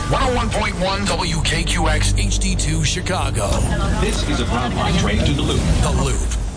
101.1 WKQX HD2 Chicago. This is a Brown Line train to the Loop. The Loop.